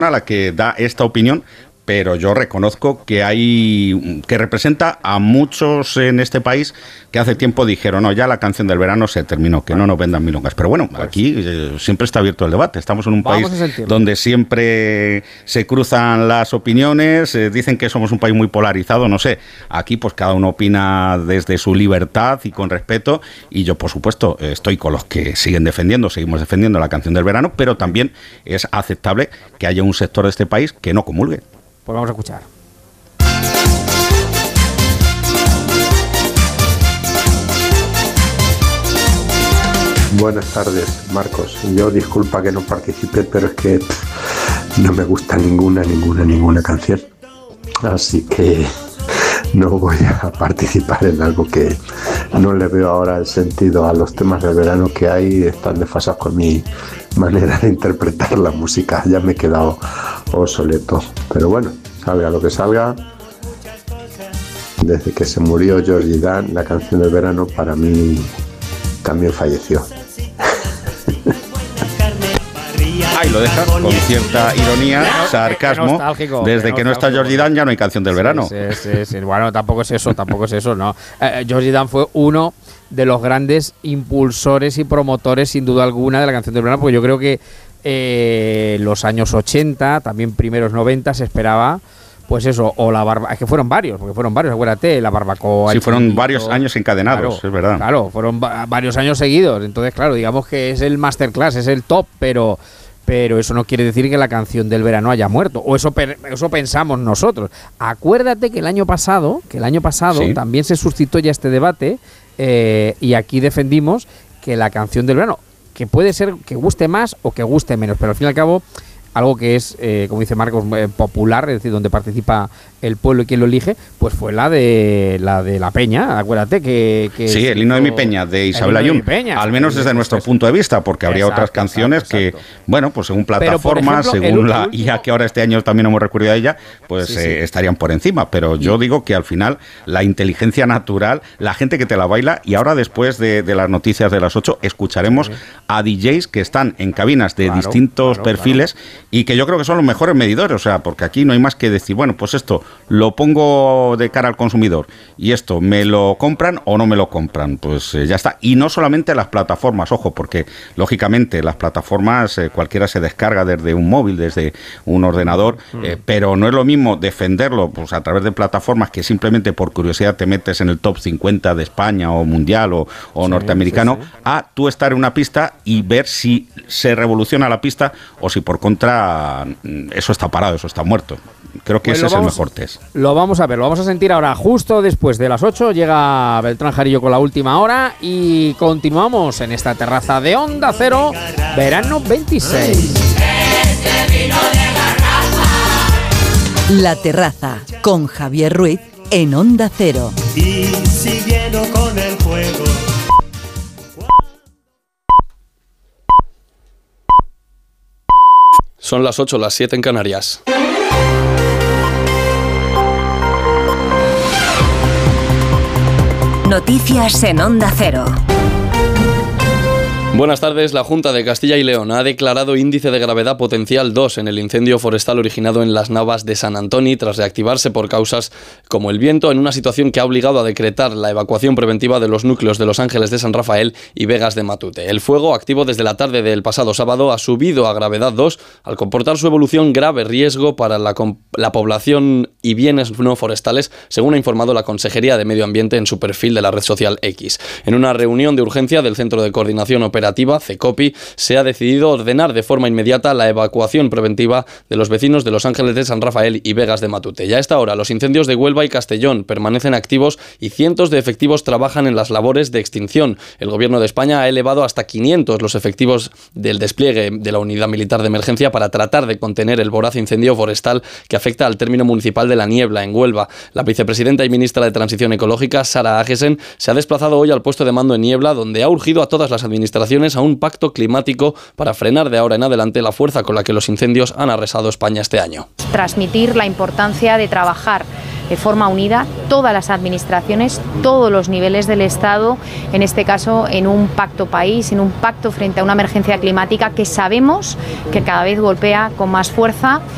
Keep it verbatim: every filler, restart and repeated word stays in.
la que da esta opinión, pero yo reconozco que hay que representa a muchos en este país que hace tiempo dijeron, no, ya la canción del verano se terminó, que no nos vendan milongas. Pero bueno, pues aquí eh, siempre está abierto el debate. Estamos en un país donde siempre se cruzan las opiniones, eh, dicen que somos un país muy polarizado, no sé. Aquí pues cada uno opina desde su libertad y con respeto, y yo por supuesto estoy con los que siguen defendiendo, seguimos defendiendo la canción del verano, pero también es aceptable que haya un sector de este país que no comulgue. Pues vamos a escuchar. Buenas tardes, Marcos. Yo disculpa que no participé, pero es que pff, no me gusta ninguna, ninguna, ninguna canción. Así que no voy a participar en algo que no le veo ahora el sentido a los temas del verano que hay. Están desfasados con mi manera de interpretar la música. Ya me he quedado obsoleto. Pero bueno, salga lo que salga. Desde que se murió Georgie Dan, la canción del verano para mí también falleció. Ahí lo dejas con cierta ironía, sarcasmo. Desde que no está Georgie Dan ya no hay canción del verano. Sí, sí, sí, sí. Bueno, tampoco es eso, tampoco es eso, ¿no? Eh, Georgie Dan fue uno de los grandes impulsores y promotores, sin duda alguna, de la canción del verano, porque yo creo que eh, los años ochenta, también primeros noventa, se esperaba, pues eso, o la barba, es que fueron varios, porque fueron varios, acuérdate, la barbacoa. Sí, fueron chiquito, varios años encadenados, claro, es verdad. Claro, fueron va- varios años seguidos, entonces claro, digamos que es el masterclass, es el top, pero... Pero eso no quiere decir que la canción del verano haya muerto, o eso per, eso pensamos nosotros. Acuérdate que el año pasado, que el año pasado ¿sí? también se suscitó ya este debate eh, y aquí defendimos que la canción del verano, que puede ser que guste más o que guste menos, pero al fin y al cabo algo que es, eh, como dice Marcos, eh, popular, es decir, donde participa el pueblo y quien lo elige, pues fue la de la de la Peña, acuérdate que... que sí, el himno de mi Peña, de Isabel Ayun, al menos desde nuestro pues, punto de vista, porque habría exacto, otras canciones exacto, exacto. que, bueno, pues según plataformas, ejemplo, según la I A, que ahora este año también hemos recurrido a ella, pues sí, sí. Eh, estarían por encima, pero yo digo que al final la inteligencia natural, la gente que te la baila, y ahora después de, de las noticias de las ocho, escucharemos sí. a D Js que están en cabinas de claro, distintos claro, perfiles, claro. y que yo creo que son los mejores medidores, o sea, porque aquí no hay más que decir, bueno, pues esto lo pongo de cara al consumidor y esto, ¿me lo compran o no me lo compran? Pues eh, ya está. Y no solamente las plataformas, ojo, porque lógicamente las plataformas eh, cualquiera se descarga desde un móvil, desde un ordenador, eh, pero no es lo mismo defenderlo pues a través de plataformas que simplemente por curiosidad te metes en el top cincuenta de España o mundial o, o sí, norteamericano, sí, sí. a tú estar en una pista y ver si se revoluciona la pista o si por contra eso está parado, eso está muerto. Creo que pues ese es vamos, el mejor test. Lo vamos a ver, lo vamos a sentir ahora justo después de las ocho. Llega Beltrán Jarillo con la última hora y continuamos en esta terraza de Onda Cero, verano veintiséis. La terraza con Javier Ruiz en Onda Cero. Y siguiendo con el juego. Son las ocho, las siete en Canarias. Noticias en Onda Cero. Buenas tardes. La Junta de Castilla y León ha declarado índice de gravedad potencial dos en el incendio forestal originado en las Navas de San Antoni tras reactivarse por causas como el viento, en una situación que ha obligado a decretar la evacuación preventiva de los núcleos de Los Ángeles de San Rafael y Vegas de Matute. El fuego, activo desde la tarde del pasado sábado, ha subido a gravedad dos al comportar su evolución grave riesgo para la, la población y bienes no forestales, según ha informado la Consejería de Medio Ambiente en su perfil de la red social X. En una reunión de urgencia del Centro de Coordinación Operativa CECOPI, se ha decidido ordenar de forma inmediata la evacuación preventiva de los vecinos de Los Ángeles de San Rafael y Vegas de Matute. Ya a esta hora, los incendios de Huelva y Castellón permanecen activos y cientos de efectivos trabajan en las labores de extinción. El Gobierno de España ha elevado hasta quinientos los efectivos del despliegue de la Unidad Militar de Emergencia para tratar de contener el voraz incendio forestal que afecta al término municipal de La Niebla, en Huelva. La vicepresidenta y ministra de Transición Ecológica, Sara Agesen, se ha desplazado hoy al puesto de mando en Niebla, donde ha urgido a todas las administraciones a un pacto climático para frenar de ahora en adelante la fuerza con la que los incendios han arrasado España este año. Transmitir la importancia de trabajar de forma unida todas las administraciones, todos los niveles del Estado, en este caso en un pacto país, en un pacto frente a una emergencia climática que sabemos que cada vez golpea con más fuerza.